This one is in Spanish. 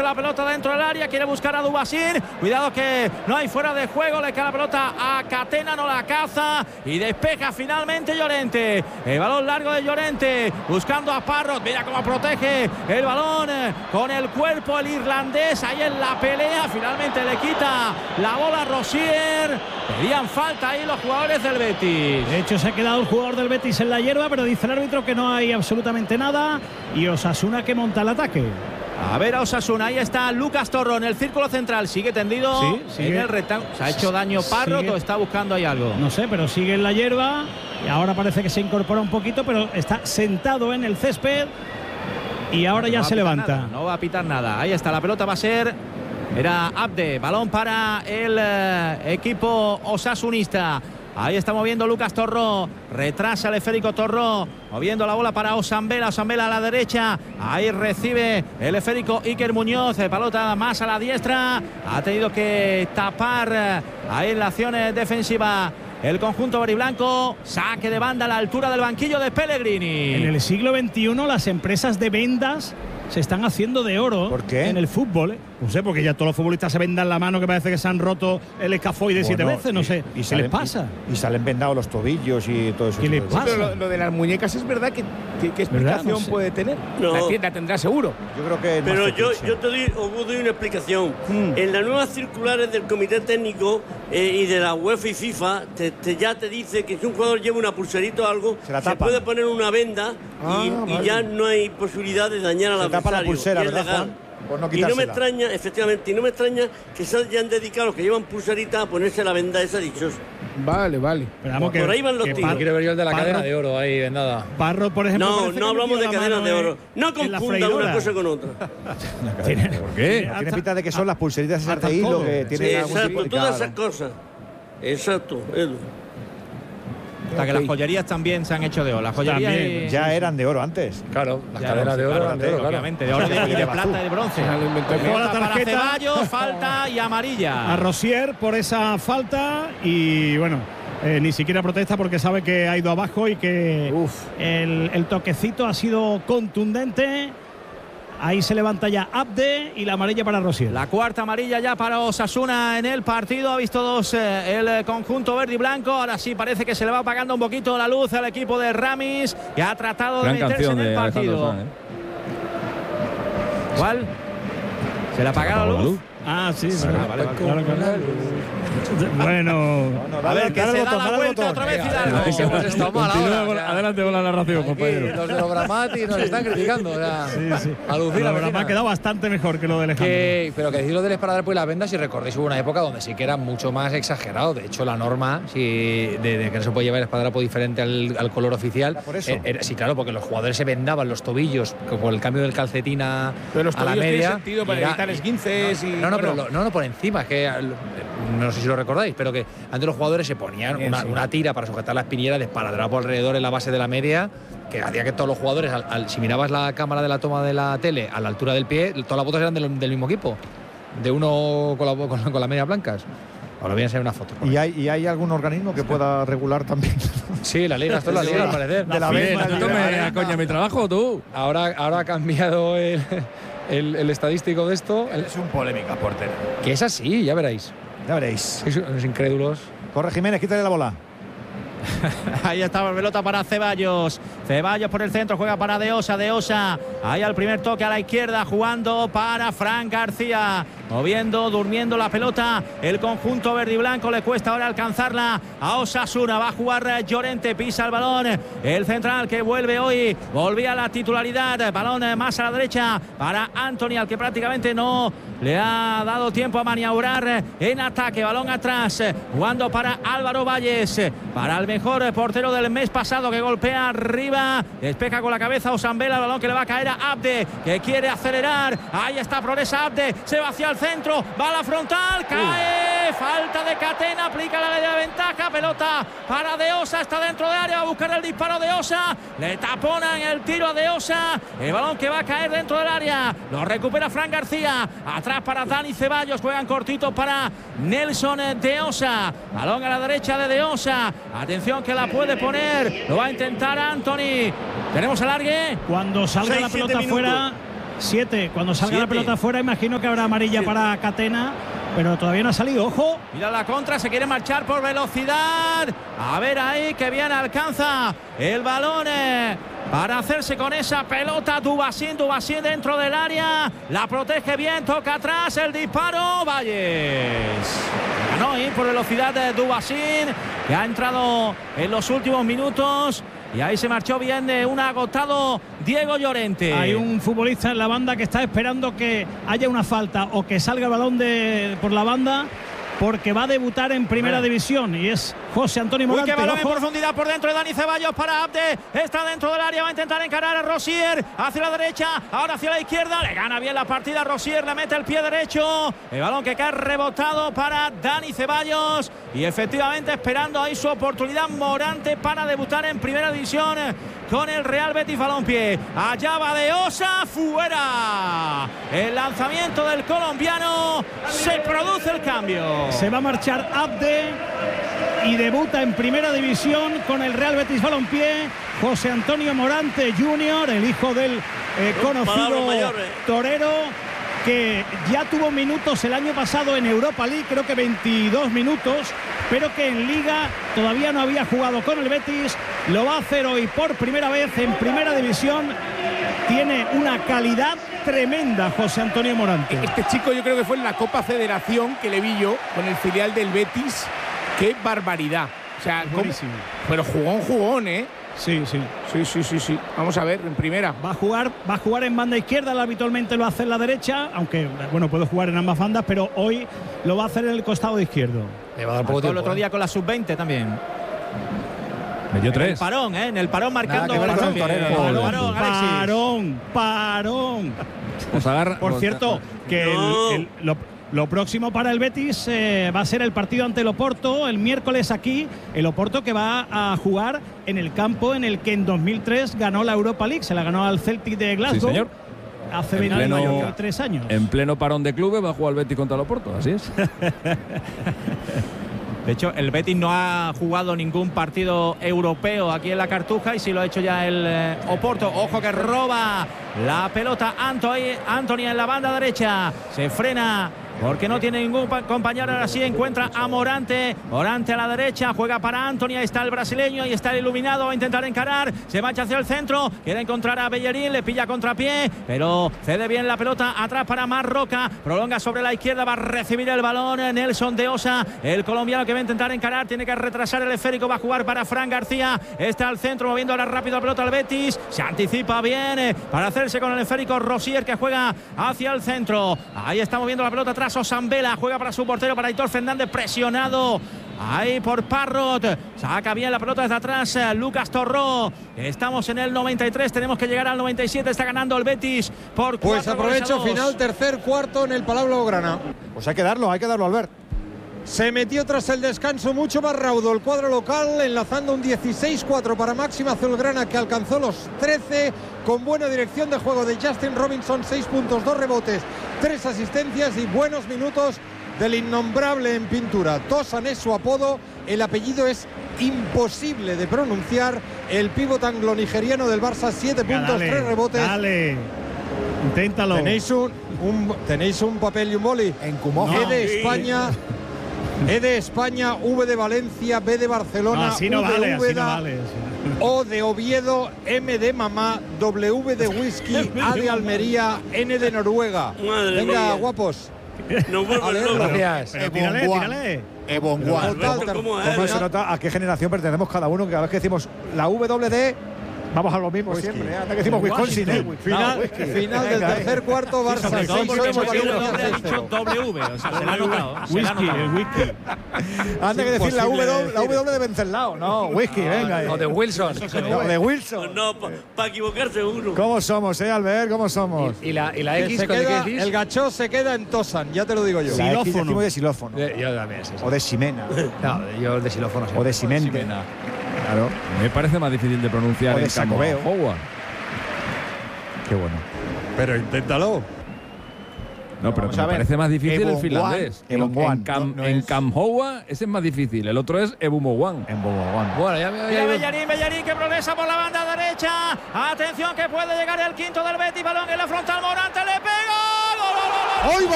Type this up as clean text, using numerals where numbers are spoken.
la pelota dentro del área, quiere buscar a Dubasín, cuidado que no hay fuera de juego, le cae la pelota a Catena, no la caza y despeja finalmente Llorente. El balón largo de Llorente, buscando a Parrot, mira cómo protege el balón con el cuerpo el irlandés, ahí en la pelea, finalmente le quita la bola a Rosier. Pedían falta ahí los jugadores del Betis. De hecho, se ha quedado el jugador del Betis en la hierba, pero dice el árbitro que no hay absolutamente nada y Osasuna que monta el ataque. A ver a Osasuna, ahí está Lucas Torró en el círculo central, sigue tendido en el rectángulo. ¿Se ha hecho daño Parrot o está buscando ahí algo? No sé, pero sigue en la hierba y ahora parece que se incorpora un poquito, pero está sentado en el césped y ahora ya se levanta. Nada, no va a pitar nada. Ahí está, la pelota va a ser... Era Abde, balón para el equipo osasunista. Ahí está moviendo Lucas Torró, retrasa el esférico Torró, moviendo la bola para Osambela, Osambela a la derecha, ahí recibe el esférico Iker Muñoz, pelota más a la diestra, ha tenido que tapar ahí en la acción defensiva el conjunto veriblanco, saque de banda a la altura del banquillo de Pellegrini. En el siglo XXI las empresas de vendas se están haciendo de oro. ¿Por qué? En el fútbol, ¿eh? No sé, porque ya todos los futbolistas se vendan la mano que parece que se han roto el escafoide 7 veces, no sé. ¿Qué les pasa? Y salen vendados los tobillos y todo eso. ¿Qué les pasa? Pero lo de las muñecas es verdad que ¿qué explicación no sé. puede tener? No. La tienda tendrá seguro. Yo creo que Pero yo os doy una explicación. En las nuevas circulares del Comité Técnico y de la UEFA y FIFA ya te dice que si un jugador lleva una pulserita o algo, se puede poner una venda y ya no hay posibilidad de dañar al adversario. Tapa la pulsera, y es ¿verdad, legal. Juan? Por no Y no me extraña, efectivamente, y no me extraña que se hayan dedicado los que llevan pulserita a ponerse la venda esa dichosa. Vale. Pero vamos, por ahí van los tiros. Quiero ver yo el de la cadena de oro ahí vendada. Parrot, por ejemplo. No hablamos de cadenas de oro. No confundan una cosa con otra. ¿Por qué? Tiene pinta de que son las pulseritas esas de hilo que tienen algún tipo Exacto, de todas esas cosas. Exacto, Edu. Hasta que las joyerías también se han hecho de oro. Las joyerías ya eran de oro antes. Claro, las cadenas de oro eran de oro, obviamente, de oro, de plata y de bronce. Dejó la Para tarjeta Ceballos, falta y amarilla. a Rosier por esa falta y bueno, ni siquiera protesta porque sabe que ha ido abajo y que el toquecito ha sido contundente. Ahí se levanta ya Abde y la amarilla para Rosier. La cuarta amarilla ya para Osasuna en el partido. Ha visto dos el conjunto verde y blanco. Ahora sí parece que se le va apagando un poquito la luz al equipo de Ramis, que ha tratado de meterse en el partido. ¿Cuál? ¿Se le ha apagado la luz? Ah, sí, vale. Claro. Bueno, A ver, que se da la vuelta otra vez Hidalgo. Hemos estado mal ahora. adelante con la narración, compañero. Los de los Bramati nos están criticando. Sí. Alucina. Me ha quedado bastante mejor que lo de Alejandro. Pero que decir lo del esparadrapo pues las vendas, si recordáis, hubo una época donde sí que era mucho más exagerado. De hecho, la norma de que no se puede llevar el esparadrapo diferente al color oficial. ¿Por eso? Sí, claro, porque los jugadores se vendaban los tobillos por el cambio del calcetín a la media. Tiene sentido para evitar esguinces y... No, por encima, es que no sé si lo recordáis, pero que antes los jugadores se ponían una tira para sujetar la espinillera de esparadrapo alrededor en la base de la media, que hacía que todos los jugadores, si mirabas la cámara de la toma de la tele a la altura del pie, todas las botas eran del mismo equipo, de uno con las medias blancas. Ahora voy a enseñar una foto. ¿Y hay algún organismo que pueda regular también? Sí, la liga, esto es la liga, al parecer. De la vez. ¿No me coña mi trabajo, tú? Ahora ha cambiado el estadístico de esto. Es un polémica, portero. Que es así, ya veréis. Ya veréis. Los incrédulos. Corre Jiménez, quítale la bola. Ahí estaba la pelota para Ceballos. Ceballos por el centro, juega para De Osa. Ahí al primer toque a la izquierda, jugando para Fran García. Moviendo, durmiendo la pelota. El conjunto verde y blanco le cuesta ahora alcanzarla a Osasuna. Va a jugar Llorente, pisa el balón. El central que vuelve hoy, volvía a la titularidad. Balón más a la derecha para Anthony, al que prácticamente no le ha dado tiempo a maniobrar en ataque. Balón atrás, jugando para Álvaro Valles, para el mejor portero del mes pasado, que golpea arriba, despeja con la cabeza Osambela, el balón que le va a caer a Abde, que quiere acelerar. Ahí está Progresa Abde, se va hacia el centro, va a la frontal, cae, falta de Catena, aplica la ley de ventaja, pelota para De Osa, está dentro de área, va a buscar el disparo De Osa, le taponan el tiro a De Osa, el balón que va a caer dentro del área, lo recupera Fran García, atrás para Dani Ceballos, juegan cortito para Nelson De Osa, balón a la derecha de Osa, atención que la puede poner, lo va a intentar Anthony, tenemos alargue. Cuando salga la pelota fuera, 7. Cuando salga la pelota afuera, imagino que habrá amarilla para Catena, pero todavía no ha salido. ¡Ojo! Mira la contra, se quiere marchar por velocidad. A ver ahí, que bien alcanza el balón para hacerse con esa pelota. Dubasín dentro del área. La protege bien, toca atrás, el disparo. Valles. Ganó ahí por velocidad de Dubasín, que ha entrado en los últimos minutos. Y ahí se marchó bien de un agotado Diego Llorente. Hay un futbolista en la banda que está esperando que haya una falta o que salga el balón por la banda, porque va a debutar en primera división, y es José Antonio Morante. Uy, qué balón en profundidad por dentro de Dani Ceballos para Abde. Está dentro del área, va a intentar encarar a Rosier hacia la derecha, ahora hacia la izquierda. Le gana bien la partida Rosier, le mete el pie derecho. El balón que cae rebotado para Dani Ceballos. Y efectivamente esperando ahí su oportunidad Morante para debutar en primera división con el Real Betis Balompié. Allá va de Osa, fuera. El lanzamiento del colombiano, se produce el cambio. Se va a marchar Abde y debuta en primera división con el Real Betis Balompié José Antonio Morante Jr., el hijo del conocido torero, que ya tuvo minutos el año pasado en Europa League, creo que 22 minutos, pero que en Liga todavía no había jugado con el Betis. Lo va a hacer hoy por primera vez en primera división. Tiene una calidad tremenda José Antonio Morante. Este chico yo creo que fue en la Copa Federación que le vi yo con el filial del Betis. ¡Qué barbaridad! O sea, buenísimo. Pero jugón, ¿eh? Sí. Vamos a ver, en primera. Va a jugar en banda izquierda, él habitualmente lo hace en la derecha, aunque bueno, puede jugar en ambas bandas, pero hoy lo va a hacer en el costado izquierdo. Le va a dar poco tiempo. El otro día con la sub-20 también. Metió 3. En el parón, en el parón marcando. Parón. Por cierto, que lo próximo para el Betis va a ser el partido ante el Oporto el miércoles aquí. El Oporto que va a jugar en el campo en el que en 2003 ganó la Europa League. Se la ganó al Celtic de Glasgow. Sí, señor. Hace 23 años. En pleno parón de clubes va a jugar el Betis contra el Oporto, así es. De hecho, el Betis no ha jugado ningún partido europeo aquí en la Cartuja, y sí lo ha hecho ya el Oporto. Ojo que roba la pelota Anthony en la banda derecha. Se frena porque no tiene ningún compañero. Ahora sí encuentra a Morante a la derecha, juega para Anthony. Ahí está el brasileño, ahí está el iluminado, va a intentar encarar, se marcha hacia el centro, quiere encontrar a Bellerín, le pilla contrapié, pero cede bien la pelota atrás para Marroca, prolonga sobre la izquierda, va a recibir el balón Nelson de Osa, el colombiano que va a intentar encarar, tiene que retrasar el esférico, va a jugar para Fran García, está al centro, moviendo ahora rápido la pelota al Betis, se anticipa bien para hacerse con el esférico Rosier, que juega hacia el centro, ahí está moviendo la pelota atrás Osambela, juega para su portero, para Aitor Fernández, presionado ahí por Parrot, saca bien la pelota desde atrás Lucas Torró. Estamos en el 93, tenemos que llegar al 97, está ganando el Betis por 4 Pues aprovecho, final, tercer cuarto en el Palau Blaugrana. Pues hay que darlo, Albert. Se metió tras el descanso mucho más raudo el cuadro local, enlazando un 16-4 para Máxima Azulgrana, que alcanzó los 13, con buena dirección de juego de Justin Robinson, 6 puntos, 2 rebotes, 3 asistencias y buenos minutos del innombrable en pintura. Tosan es su apodo, el apellido es imposible de pronunciar. El pívot anglo-nigeriano del Barça, 7 puntos, 3 rebotes. Dale, inténtalo. ¿Tenéis un papel y un boli? En Cumoja. E de España, V de Valencia, B de Barcelona, así no vale, así no vale. O de Oviedo, M de Mamá, W de Whisky, A de Almería, N de Noruega. Venga, guapos. Gracias. Tírale. ¿Cómo se nota a qué generación pertenecemos cada uno? Que cada vez que decimos la WD, vamos a lo mismo siempre. Hasta que decimos Wisconsin. Final del tercer cuarto, Barça. Sobre todo porque ha dicho W, o sea, se le ha notado. El whisky. Antes que decir la W de Venceslao. No, whisky, venga. O de Wilson. O de Wilson. No, para equivocarse uno. ¿Cómo somos, Albert? ¿Cómo somos? ¿Y la X? El gachó se queda en Tosan, ya te lo digo yo. La X decimos de xilófono. Yo también, sí. O de ximena. No, yo de xilófono. O de simente. Claro. Me parece más difícil de pronunciar O de en Sacobeo. Howard. Qué bueno. Pero inténtalo. No, pero me parece más difícil el finlandés. En Kamhoua ese es más difícil. El otro es Ebumowan. Bueno, ya Bellarín que progresa por la banda derecha. Atención que puede llegar el quinto del Betis. Balón en la frontal. Morante le pega. ¡Gol!